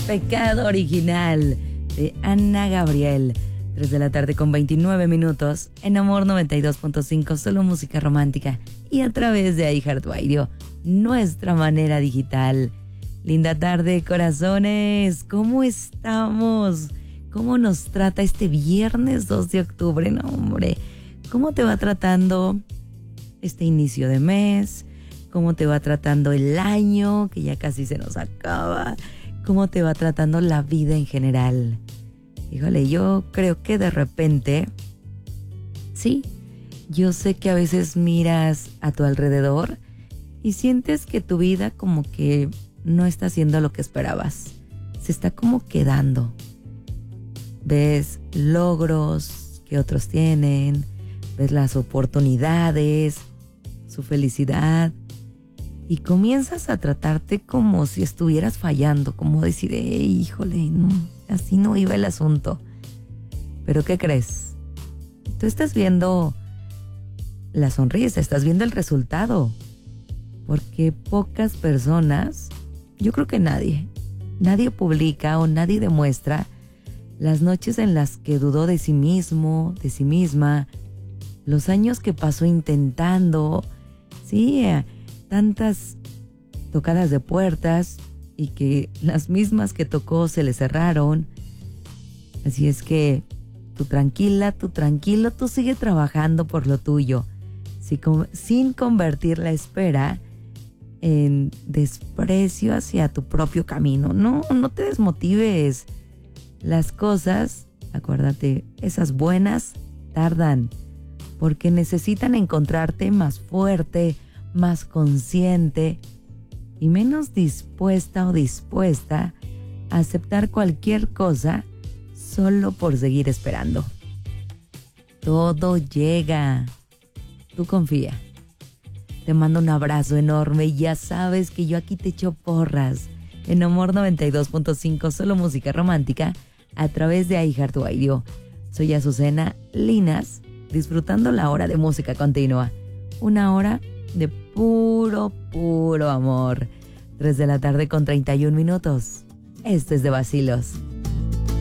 Pecado Original de Ana Gabriel. 3 de la tarde con 29 minutos en Amor 92.5, solo música romántica y a través de iHeartRadio, nuestra manera digital. Linda tarde, corazones, ¿cómo estamos? ¿Cómo nos trata este viernes 2 de octubre? No, hombre, ¿cómo te va tratando este inicio de mes? ¿Cómo te va tratando el año, que ya casi se nos acaba? ¿Cómo te va tratando la vida en general? Híjole, yo creo que de repente, sí, yo sé que a veces miras a tu alrededor y sientes que tu vida como que no está haciendo lo que esperabas. Se está como quedando. Ves logros que otros tienen, ves las oportunidades, su felicidad y comienzas a tratarte como si estuvieras fallando, como decir, híjole, no, así no iba el asunto. Pero ¿qué crees? Tú estás viendo la sonrisa, estás viendo el resultado, porque pocas personas, yo creo que nadie publica o nadie demuestra las noches en las que dudó de sí mismo, de sí misma, los años que pasó intentando, sí, tantas tocadas de puertas y que las mismas que tocó se le cerraron. Así es que tú tranquila, tú tranquilo, tú sigue trabajando por lo tuyo, sin convertir la espera en desprecio hacia tu propio camino. No te desmotives. Las cosas, acuérdate, esas buenas tardan, porque necesitan encontrarte más fuerte, más consciente y menos dispuesta o dispuesta a aceptar cualquier cosa solo por seguir esperando. Todo llega. Tú confía. Te mando un abrazo enorme y ya sabes que yo aquí te echo porras en Amor 92.5, solo música romántica a través de iHeartRadio. Soy Azucena Linas, disfrutando la hora de música continua. Una hora de puro amor. 3 de la tarde con 31 minutos. Esto es de Vacilos.